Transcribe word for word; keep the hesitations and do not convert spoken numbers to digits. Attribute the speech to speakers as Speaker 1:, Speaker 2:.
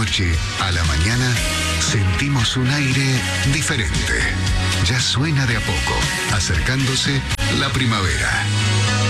Speaker 1: noche a la mañana, sentimos un aire diferente. Ya suena de a poco, acercándose la primavera.